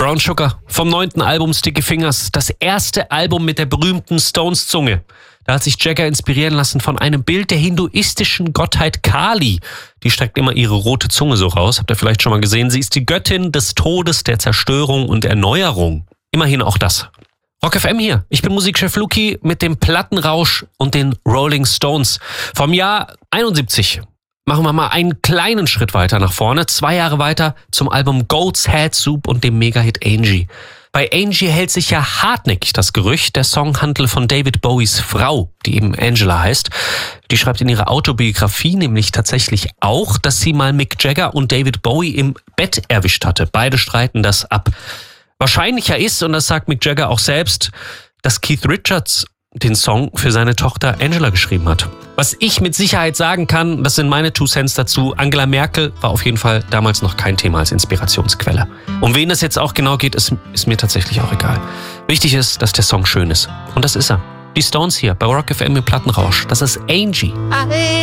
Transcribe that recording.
Brown Sugar vom 9. Album Sticky Fingers, das erste Album mit der berühmten Stones-Zunge. Da hat sich Jagger inspirieren lassen von einem Bild der hinduistischen Gottheit Kali. Die streckt immer ihre rote Zunge so raus, habt ihr vielleicht schon mal gesehen. Sie ist die Göttin des Todes, der Zerstörung und Erneuerung. Immerhin auch das. Rock FM hier. Ich bin Musikchef Luki mit dem Plattenrausch und den Rolling Stones. Vom Jahr 71 machen wir mal einen kleinen Schritt weiter nach vorne. 2 Jahre weiter zum Album Goat's Head Soup und dem Megahit Angie. Bei Angie hält sich ja hartnäckig das Gerücht, der Song handle von David Bowies Frau, die eben Angela heißt. Die schreibt in ihrer Autobiografie nämlich tatsächlich auch, dass sie mal Mick Jagger und David Bowie im Bett erwischt hatte. Beide streiten das ab. Wahrscheinlicher ist, und das sagt Mick Jagger auch selbst, dass Keith Richards den Song für seine Tochter Angela geschrieben hat. Was ich mit Sicherheit sagen kann, das sind meine 2 Cents dazu. Angela Merkel war auf jeden Fall damals noch kein Thema als Inspirationsquelle. Um wen es jetzt auch genau geht, ist mir tatsächlich auch egal. Wichtig ist, dass der Song schön ist. Und das ist er. Die Stones hier bei Rock FM im Plattenrausch. Das ist Angie.